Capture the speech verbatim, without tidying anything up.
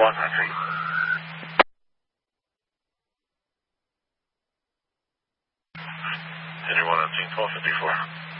one, I think. Anyone on scene twelve fifty-four?